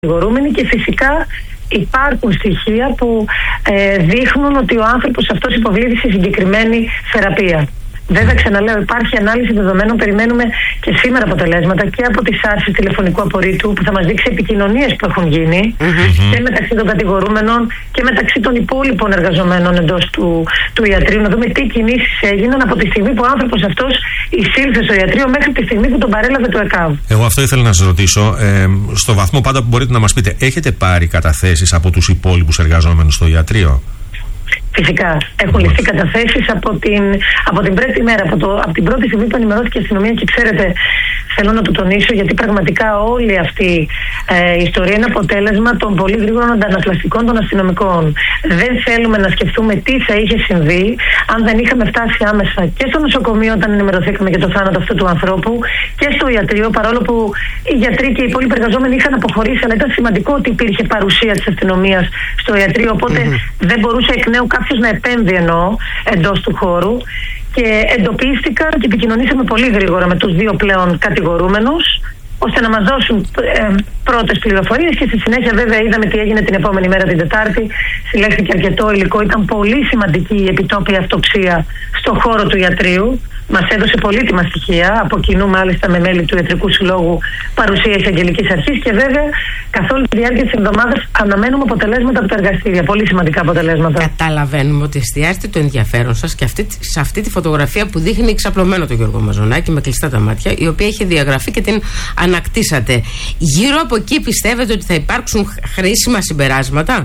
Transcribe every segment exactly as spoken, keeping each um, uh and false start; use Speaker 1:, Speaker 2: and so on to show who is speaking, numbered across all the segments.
Speaker 1: κατηγορούμενοι και φυσικά υπάρχουν στοιχεία που ε, δείχνουν ότι ο άνθρωπος αυτός υποβλήθη σε συγκεκριμένη θεραπεία. Βέβαια, ξαναλέω, υπάρχει ανάλυση δεδομένων. Περιμένουμε και σήμερα αποτελέσματα και από τις άρσεις τηλεφωνικού απορρίτου που θα μας δείξει επικοινωνίες που έχουν γίνει mm-hmm. και μεταξύ των κατηγορούμενων και μεταξύ των υπόλοιπων εργαζομένων εντός του, του ιατρείου. Να δούμε τι κινήσεις έγιναν από τη στιγμή που ο άνθρωπος αυτός εισήλθε στο ιατρείο μέχρι τη στιγμή που τον παρέλαβε το ΕΚΑΒ. Εγώ
Speaker 2: αυτό ήθελα να σας ρωτήσω. Ε, στο βαθμό πάντα που μπορείτε να μας πείτε, έχετε πάρει καταθέσεις από τους υπόλοιπους εργαζόμενους στο ιατρείο?
Speaker 1: Φυσικά. Έχουν ληφθεί καταθέσεις από την, από την πρώτη μέρα, από, το, από την πρώτη στιγμή που ενημερώθηκε η αστυνομία και ξέρετε, θέλω να το τονίσω γιατί πραγματικά όλη αυτή ε, η ιστορία είναι αποτέλεσμα των πολύ γρήγορων αντανακλαστικών των αστυνομικών. Δεν θέλουμε να σκεφτούμε τι θα είχε συμβεί αν δεν είχαμε φτάσει άμεσα και στο νοσοκομείο όταν ενημερωθήκαμε για το θάνατο αυτού του ανθρώπου και στο ιατρείο, παρόλο που οι γιατροί και οι υπόλοιποι εργαζόμενοι είχαν αποχωρήσει, αλλά ήταν σημαντικό ότι υπήρχε παρουσία της αστυνομίας στο ιατρείο, οπότε mm-hmm. δεν μπορούσε εκ νέου κάποιος να επέμβει εννοώ εντός του χώρου και εντοπίστηκαν και επικοινωνήσαμε πολύ γρήγορα με τους δύο πλέον κατηγορούμενους ώστε να μας δώσουν ε, πρώτες πληροφορίες και στη συνέχεια βέβαια είδαμε τι έγινε την επόμενη μέρα την Τετάρτη. Συλλέχθηκε αρκετό υλικό, ήταν πολύ σημαντική η επιτόπια αυτοψία στον χώρο του ιατρείου. Μας έδωσε πολύτιμα στοιχεία, από κοινού μάλιστα με μέλη του Ιατρικού Συλλόγου παρουσίαση Αγγελικής Αρχής και βέβαια καθ' όλη τη διάρκεια της εβδομάδας αναμένουμε αποτελέσματα από τα εργαστήρια, πολύ σημαντικά αποτελέσματα.
Speaker 3: Καταλαβαίνουμε ότι εστιάζεται το ενδιαφέρον σας και αυτή, σε αυτή τη φωτογραφία που δείχνει εξαπλωμένο τον Γιώργο Μαζονάκη με κλειστά τα μάτια, η οποία έχει διαγραφεί και την ανακτήσατε. Γύρω από εκεί πιστεύετε ότι θα υπάρξουν χρήσιμα συμπεράσματα?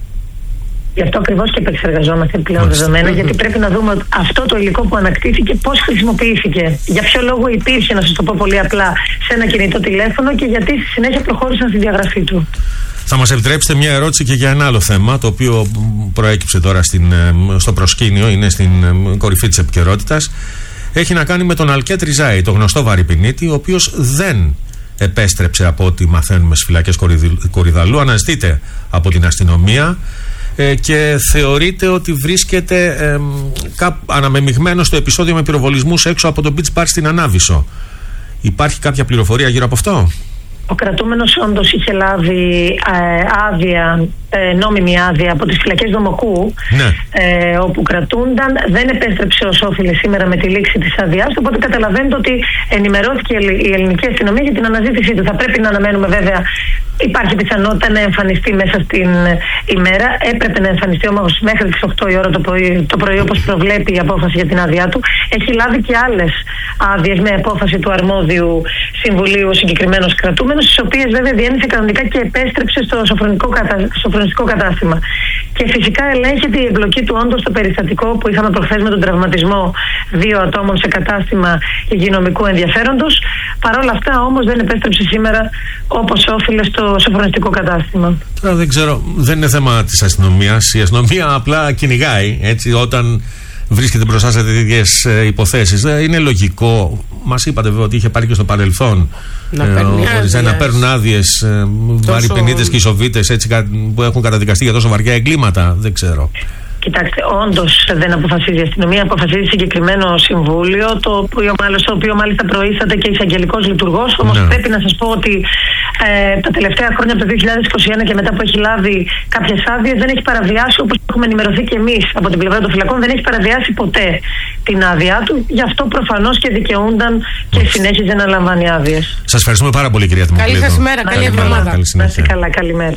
Speaker 1: Γι' αυτό ακριβώς και επεξεργαζόμαστε πλέον δεδομένα, γιατί πρέπει να δούμε αυτό το υλικό που ανακτήθηκε πώς χρησιμοποιήθηκε. Για ποιο λόγο υπήρχε, να σας το πω πολύ απλά, σε ένα κινητό τηλέφωνο και γιατί στη συνέχεια προχώρησαν στη διαγραφή του.
Speaker 2: Θα μας επιτρέψετε μια ερώτηση και για ένα άλλο θέμα, το οποίο προέκυψε τώρα στην, στο προσκήνιο, είναι στην κορυφή της επικαιρότητας. Έχει να κάνει με τον Αλκέτ Ριζάη, το γνωστό βαρυπινίτη, ο οποίος δεν επέστρεψε από ό,τι μαθαίνουμε στις φυλακές Κορυδαλλού, αναζητείται από την αστυνομία και θεωρείται ότι βρίσκεται ε, κάπου αναμεμειγμένο στο επεισόδιο με πυροβολισμούς έξω από το Beach Bar στην Ανάβησσο. Υπάρχει κάποια πληροφορία γύρω από αυτό?
Speaker 1: Ο κρατούμενος όντως είχε λάβει ε, άδεια, ε, νόμιμη άδεια από τις φυλακές Δομοκού, ναι. ε, όπου κρατούνταν. Δεν επέστρεψε ως όφιλε σήμερα με τη λήξη της άδειάς του, οπότε καταλαβαίνετε ότι ενημερώθηκε η ελληνική αστυνομία για την αναζήτησή του. Θα πρέπει να αναμένουμε βέβαια. Υπάρχει πιθανότητα να εμφανιστεί μέσα στην ημέρα. Έπρεπε να εμφανιστεί όμως μέχρι τις οκτώ η ώρα το πρωί, το πρωί όπως προβλέπει η απόφαση για την άδειά του. Έχει λάβει και άλλες άδειες με απόφαση του αρμόδιου συμβουλίου ο συγκεκριμένος κρατούμενος, τις οποίες βέβαια διένυσε κανονικά και επέστρεψε στο σοφρονιστικό, κατα... σοφρονιστικό κατάστημα. Και φυσικά ελέγχεται η εμπλοκή του όντως στο περιστατικό που είχαμε προχθές με τον τραυματισμό δύο ατόμων σε κατάστημα υγειονομικού ενδιαφέροντος. Παρ' όλα αυτά όμως δεν επέστρεψε σήμερα όπως όφιλε στο σοφρονιστικό κατάστημα.
Speaker 2: Τώρα δεν ξέρω, δεν είναι θέμα της αστυνομίας. Η αστυνομία απλά κυνηγάει έτσι όταν βρίσκεται μπροστά σε τέτοιες ε, υποθέσεις. Δεν είναι λογικό. Μας είπατε βέβαια ότι είχε πάρει και στο παρελθόν
Speaker 3: να,
Speaker 2: ε, ο, να παίρνουν άδειες ε, βαρυπενίτες και ισοβίτες που έχουν καταδικαστεί για τόσο βαριά εγκλήματα. Δεν ξέρω.
Speaker 1: Κοιτάξτε, όντως δεν αποφασίζει η αστυνομία, αποφασίζει συγκεκριμένο συμβούλιο, το οποίο, το οποίο μάλιστα προείσταται και εισαγγελικός λειτουργός. Όμως ναι. πρέπει να σας πω ότι ε, τα τελευταία χρόνια από το δύο χιλιάδες είκοσι ένα και μετά που έχει λάβει κάποιες άδειες δεν έχει παραβιάσει, όπως έχουμε ενημερωθεί και εμείς από την πλευρά των φυλακών, δεν έχει παραβιάσει ποτέ την άδειά του. Γι' αυτό προφανώς και δικαιούνταν και συνέχιζε να λαμβάνει άδειες.
Speaker 2: Σας ευχαριστούμε πάρα πολύ, κυρία Δημοκλίδου.
Speaker 3: Καλή σας ημέρα, καλή εβδομάδα.
Speaker 1: Να είστε καλά, καλημέρα.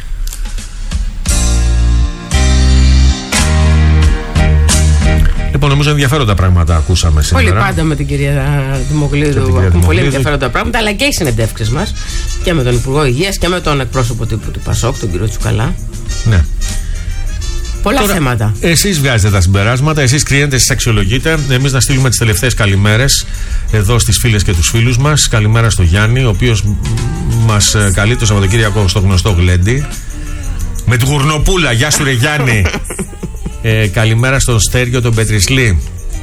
Speaker 2: Λοιπόν, νομίζω ενδιαφέροντα πράγματα ακούσαμε σήμερα.
Speaker 3: Πολύ πάντα με την κυρία Δημοκλίδου ακούμε πολύ ενδιαφέροντα πράγματα, αλλά και οι συνεντεύξεις μας και με τον Υπουργό Υγείας και με τον εκπρόσωπο τύπου του Πασόκ, τον κύριο Τσουκαλά.
Speaker 2: Ναι.
Speaker 3: Πολλά Τώρα, θέματα.
Speaker 2: Εσείς βγάζετε τα συμπεράσματα, εσείς κρίνετε, εσείς αξιολογείτε. Εμείς να στείλουμε τις τελευταίες καλημέρες εδώ στις φίλες και τους φίλους μας. Καλημέρα στο Γιάννη, ο οποίος μας καλεί το Σαββατοκύριακο στο γνωστό γλέντι. Με τη γουρνοπούλα, γεια σου ρε Γιάννη. Ε, καλημέρα στον Στέργιο τον Πετρισλή.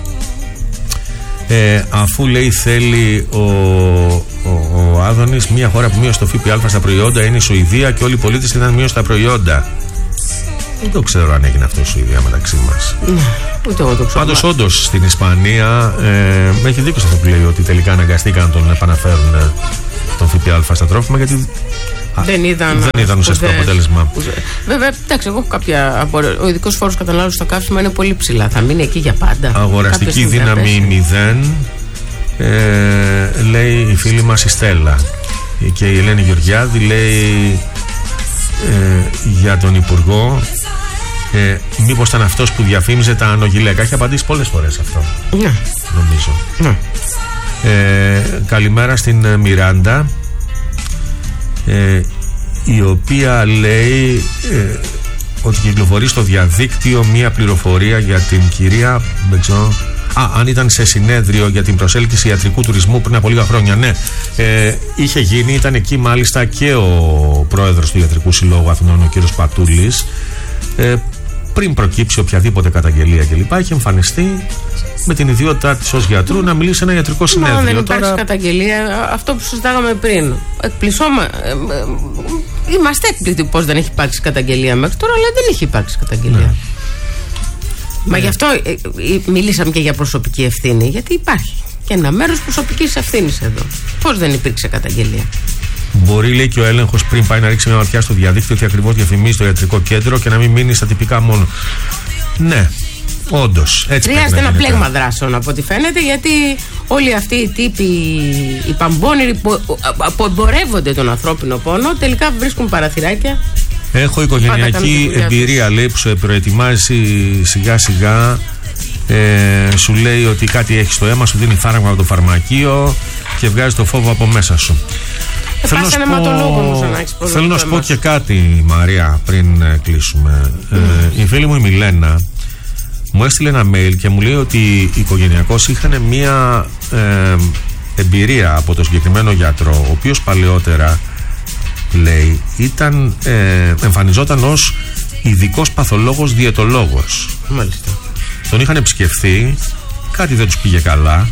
Speaker 2: Ε, αφού λέει θέλει ο, ο, ο Άδωνης μια χώρα που μείωσε το ΦΠΑ στα προϊόντα είναι η Σουηδία και όλοι οι πολίτες ήταν μείωση στα προϊόντα. Δεν το ξέρω αν έγινε αυτό η Σουηδία μεταξύ μας.
Speaker 3: Ούτε εγώ το ξέρω.
Speaker 2: Πάντως όντως στην Ισπανία ε, έχει δίκιο σε αυτό που λέει ότι τελικά αναγκαστήκαν να τον επαναφέρουν τον ΦΠΑ στα τρόφιμα, γιατί
Speaker 3: δεν είδαν,
Speaker 2: δεν είδαν ουσιαστικό αποτέλεσμα.
Speaker 3: Βέβαια, εντάξει, εγώ έχω κάποια απορία. Ο ειδικός φόρος κατανάλωσης στα καύσιμα είναι πολύ ψηλά. Θα μείνει εκεί για πάντα.
Speaker 2: Αγοραστική δύναμη μηδέν, ε, λέει η φίλη μας η Στέλλα. Και η Ελένη Γεωργιάδη λέει ε, για τον Υπουργό, ε, μήπως ήταν αυτός που διαφήμιζε τα ανογυλαίκα. Έχει απαντήσει πολλές φορές αυτό.
Speaker 3: Ναι.
Speaker 2: Νομίζω.
Speaker 3: Ναι.
Speaker 2: Ε, καλημέρα στην Μιράντα, ε, η οποία λέει ε, ότι κυκλοφορεί στο διαδίκτυο μία πληροφορία για την κυρία Μπεξό. Α, αν ήταν σε συνέδριο για την προσέλκυση ιατρικού τουρισμού πριν από λίγα χρόνια. Ναι, ε, είχε γίνει, ήταν εκεί μάλιστα και ο πρόεδρος του Ιατρικού Συλλόγου Αθηνών, ο κύριος Πατούλης. Ε, πριν προκύψει οποιαδήποτε καταγγελία κλπ. Είχε εμφανιστεί με την ιδιότητά της ως γιατρού να μιλήσει σε ένα ιατρικό συνέδριο.
Speaker 3: Μα δεν υπάρχει
Speaker 2: Τώρα...
Speaker 3: καταγγελία, αυτό που συζητάγαμε πριν. Εκπλησώμα. Ε, ε, είμαστε έκπληκτοι πως δεν έχει υπάρξει καταγγελία μέχρι τώρα, αλλά δεν έχει υπάρξει καταγγελία. Ναι. Μα γι' αυτό ε, ε, μιλήσαμε και για προσωπική ευθύνη, γιατί υπάρχει και ένα μέρος προσωπικής ευθύνης εδώ. Πώς δεν υπήρξε καταγγελία?
Speaker 2: Μπορεί, λέει, και ο έλεγχος πριν πάει να ρίξει μια ματιά στο διαδίκτυο ότι ακριβώς διαφημίζει το ιατρικό κέντρο και να μην μείνει στα τυπικά μόνο. Ναι, όντως.
Speaker 3: Χρειάζεται ένα πλέγμα δράσεων από ό,τι φαίνεται, γιατί όλοι αυτοί οι τύποι, οι παμπώνηροι που, που εμπορεύονται τον ανθρώπινο πόνο, τελικά βρίσκουν παραθυράκια.
Speaker 2: Έχω οικογενειακή εμπειρία, λέει, που σε προετοιμάζει σιγά σιγά. Ε, σου λέει ότι κάτι έχει στο αίμα, σου δίνει φάρμακα από το φαρμακείο και βγάζει το φόβο από μέσα σου.
Speaker 3: Ε, θέλω να σου πω,
Speaker 2: θέλω να σου πω και κάτι, Μαρία, πριν ε, κλείσουμε. Mm. Ε, η φίλη μου η Μιλένα μου έστειλε ένα mail και μου λέει ότι οικογενειακώς είχαν μία ε, εμπειρία από το συγκεκριμένο γιατρό, ο οποίος παλαιότερα, λέει, ήταν, ε, εμφανιζόταν ως ειδικός παθολόγος διαιτολόγος.
Speaker 3: Μάλιστα.
Speaker 2: Τον είχαν επισκεφθεί, κάτι δεν τους πήγε καλά,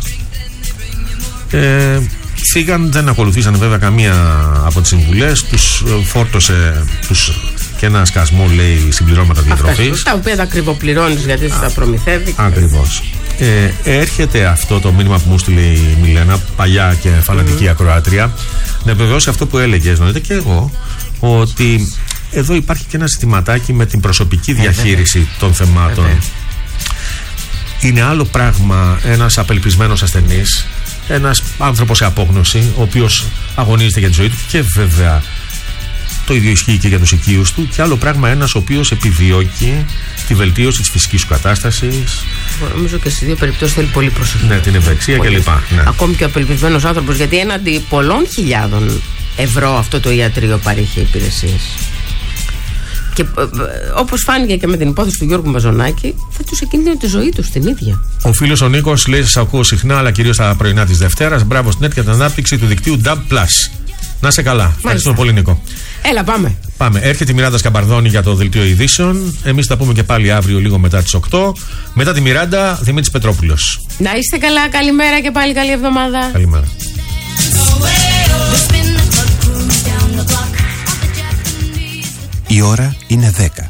Speaker 2: ε, φύγαν, δεν ακολουθήσαν βέβαια καμία από τις συμβουλές, τους φόρτωσε τους και ένα σκασμό, λέει, συμπληρώματα διατροφής,
Speaker 3: τα οποία τα ακριβοπληρώνεις γιατί τα προμηθεύει.
Speaker 2: Ακριβώς. Ε, έρχεται αυτό το μήνυμα που μου στείλε η Μιλένα, παλιά και φανατική mm. ακροάτρια, να επιβεβαιώσει αυτό που έλεγες, εννοείται και εγώ, ότι εδώ υπάρχει και ένα ζητηματάκι με την προσωπική διαχείριση ε, των θεμάτων. Ε, Είναι άλλο πράγμα ένας απελπισμένος ασθενής, ένας άνθρωπος σε απόγνωση, ο οποίος αγωνίζεται για τη ζωή του, και βέβαια το ίδιο ισχύει και για τους οικείους του, και άλλο πράγμα ένας ο οποίος επιδιώκει τη βελτίωση της φυσικής σου κατάστασης.
Speaker 3: Νομίζω και στις δύο περιπτώσεις θέλει πολύ προσοχή.
Speaker 2: Ναι, την ευεξία κλπ. Ναι.
Speaker 3: Ακόμη και ο απελπισμένος άνθρωπος, γιατί έναντι πολλών χιλιάδων ευρώ αυτό το ιατρείο παρέχει υπηρεσίες. Και όπως φάνηκε και με την υπόθεση του Γιώργου Μαζονάκη, θα τους εκκίνδυνε τη ζωή τους την ίδια.
Speaker 2: Ο φίλος ο Νίκος λέει: σας ακούω συχνά, αλλά κυρίως τα πρωινά της Δευτέρας. Μπράβο στην ΕΡΤ για την ανάπτυξη του δικτύου ντάμπ πλας. Να σε καλά. Ευχαριστούμε πολύ, Νίκο.
Speaker 3: Έλα, πάμε.
Speaker 2: Πάμε. Έρχεται η Μιράντα Σκαμπαρδώνη για το δελτίο ειδήσεων. Εμείς θα πούμε και πάλι αύριο λίγο μετά τις οκτώ. Μετά τη Μιράντα, Δημήτρης Πετρόπουλος.
Speaker 3: Να είστε καλά. Καλημέρα και πάλι καλή εβδομάδα.
Speaker 2: Καλημέρα.
Speaker 4: Η ώρα είναι δέκα.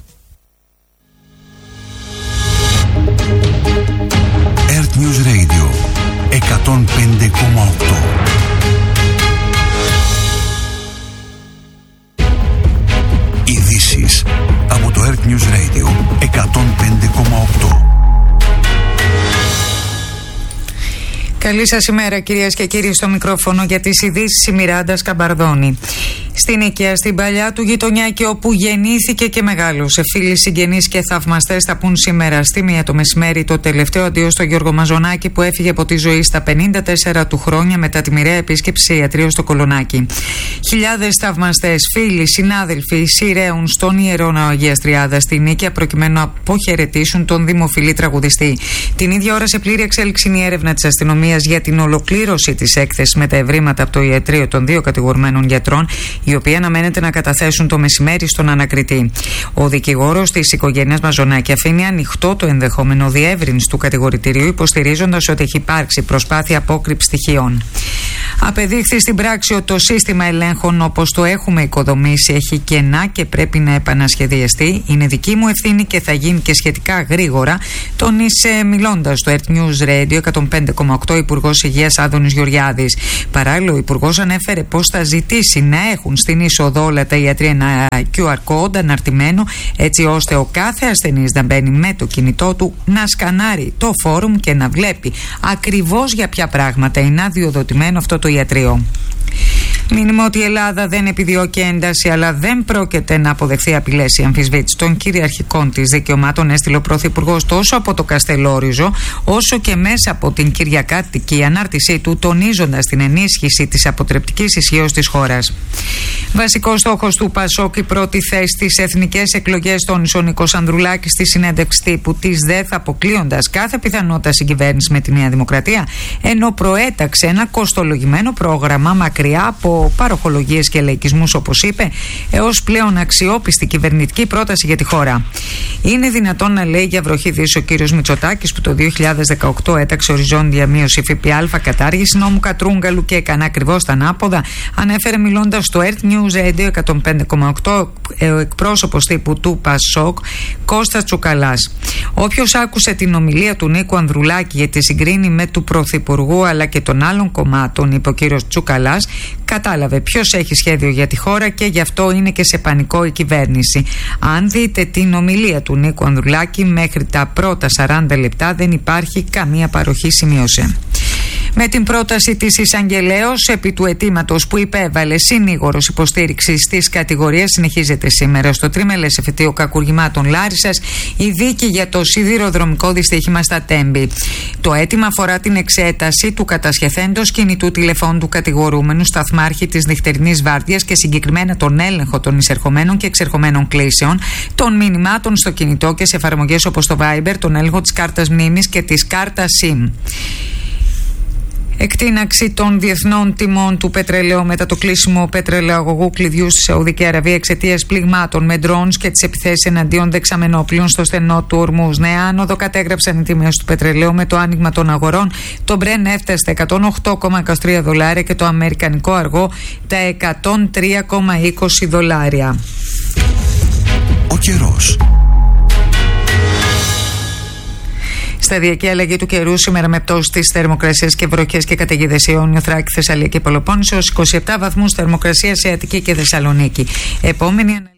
Speaker 4: Earth News Radio εκατόν πέντε κόμμα οκτώ. Ειδήσεις από το Earth News Radio εκατόν πέντε κόμμα οκτώ.
Speaker 5: Καλή σας ημέρα, κυρίες και κύριοι, στο μικρόφωνο για τις ειδήσεις η Μιράντα Σκαμπαρδώνη. Στην οικία, στην παλιά του γειτονιά και όπου γεννήθηκε και μεγάλωσε, φίλοι, συγγενείς και θαυμαστές θα πούν σήμερα στη μία το μεσημέρι το τελευταίο αντίο στο Γιώργο Μαζονάκη, που έφυγε από τη ζωή στα πενήντα τέσσερα του χρόνια μετά τη μοιραία επίσκεψη σε ιατρείο στο Κολονάκι. Χιλιάδες θαυμαστές, φίλοι, συνάδελφοι σειραίουν στον Ιερό Ναό Αγίας Τριάδας στην Νίκαια προκειμένου να αποχαιρετήσουν τον δημοφιλή τραγουδιστή. Την ίδια ώρα, σε πλήρη εξέλιξη είναι η έρευνα της αστυνομίας για την ολοκλήρωση της έκθεσης με τα ευρήματα από το ιατρείο των δύο κατηγορουμένων γιατρών, οι οποίοι αναμένεται να καταθέσουν το μεσημέρι στον ανακριτή. Ο δικηγόρος της οικογένειας Μαζονάκη αφήνει ανοιχτό το ενδεχόμενο διεύρυνση του κατηγορητηρίου, υποστηρίζοντας ότι έχει υπάρξει προσπάθεια απόκρυψης στοιχείων. Απεδείχθη στην πράξη ότι το σύστημα ελέγχων όπως το έχουμε οικοδομήσει έχει κενά και πρέπει να επανασχεδιαστεί. Είναι δική μου ευθύνη και θα γίνει και σχετικά γρήγορα, τόνισε μιλώντας στο Earth News Radio εκατόν πέντε κόμμα οκτώ Υπουργός Υγείας Άδωνης Γεωργιάδης. Παράλληλα, ο Υπουργός ανέφερε πως θα ζητήσει να έχουν έχουν στην είσοδο όλα τα ιατρία ένα κιου αρ code αναρτημένο, έτσι ώστε ο κάθε ασθενής να μπαίνει με το κινητό του, να σκανάρει το φόρουμ και να βλέπει ακριβώς για ποια πράγματα είναι αδειοδοτημένο αυτό το ιατρείο. Μήνυμα ότι η Ελλάδα δεν επιδιώκει ένταση, αλλά δεν πρόκειται να αποδεχθεί απειλές ή αμφισβήτηση των κυριαρχικών της δικαιωμάτων, έστειλε ο Πρωθυπουργός τόσο από το Καστελόριζο, όσο και μέσα από την κυριακάτικη ανάρτησή του, τονίζοντας την ενίσχυση της αποτρεπτικής ισχύως της χώρας. Βασικός στόχος του Πασόκ, η πρώτη θέση στις εθνικές εκλογές, τόνισε ο Νίκος Ανδρουλάκης στη συνέντευξη τύπου της ΔΕΘ, αποκλείοντας κάθε πιθανότητα συγκυβέρνηση με τη Νέα Δημοκρατία, ενώ προέταξε ένα κοστολογημένο πρόγραμμα μακριά από παροχολογίες και λαϊκισμούς, όπως είπε, έως πλέον αξιόπιστη κυβερνητική πρόταση για τη χώρα. Είναι δυνατόν να λέει για βροχή δύση ο κύριος Μητσοτάκης, που το δύο χιλιάδες δεκαοκτώ έταξε οριζόντια μείωση ΦΠΑ, κατάργηση νόμου Κατρούγκαλου και έκανε ακριβώς τα ανάποδα, ανέφερε μιλώντας στο Earth News Radio εκατόν πέντε κόμμα οκτώ ο εκπρόσωπος τύπου του Πασόκ, Κώστας Τσουκαλάς. Όποιος άκουσε την ομιλία του Νίκου Ανδρουλάκη για τη συγκρίνη με του Πρωθυπουργού αλλά και των άλλων κομμάτων, είπε ο κύριος Τσουκαλάς, κατάλαβε ποιος έχει σχέδιο για τη χώρα και γι' αυτό είναι και σε πανικό η κυβέρνηση. Αν δείτε την ομιλία του Νίκου Ανδρουλάκη, μέχρι τα πρώτα σαράντα λεπτά δεν υπάρχει καμία παροχή, σημείωσε. Με την πρόταση της εισαγγελέως επί του αιτήματος που υπέβαλε συνήγορος υποστήριξης της κατηγορίας, συνεχίζεται σήμερα στο τρίμελες εφετείο κακουργημάτων Λάρισσας η δίκη για το σιδηροδρομικό δυστύχημα στα Τέμπη. Το αίτημα αφορά την εξέταση του κατασχεθέντος κινητού τηλεφώνου του κατηγορούμενου σταθμάρχη της νυχτερινής βάρδιας και συγκεκριμένα τον έλεγχο των εισερχομένων και εξερχομένων κλήσεων, των μηνυμάτων στο κινητό και σε εφαρμογές όπως το Viber, τον έλεγχο της κάρτας μνήμης και της κάρτας SIM. Εκτείναξη των διεθνών τιμών του πετρελαίου μετά το κλείσιμο πετρελαιοαγωγού κλειδιού στη Σαουδική Αραβία εξαιτίας πληγμάτων με drones και τις επιθέσεις εναντίον δεξαμενόπλων στο στενό του Ορμούζ. Νέα άνοδο κατέγραψαν οι τιμές του πετρελαίου με το άνοιγμα των αγορών. Το Brent έφτασε στα εκατόν οκτώ κόμμα είκοσι τρία δολάρια και το αμερικανικό αργό τα εκατόν τρία κόμμα είκοσι δολάρια.
Speaker 4: Ο καιρός.
Speaker 5: Σταδιακή αλλαγή του καιρού σήμερα με πτώση της θερμοκρασίας και βροχές και καταιγίδες σε Ιόνιο, Θράκη, Θεσσαλία και Πελοπόννησο, είκοσι επτά βαθμούς θερμοκρασία σε Αττική και Θεσσαλονίκη. Επόμενη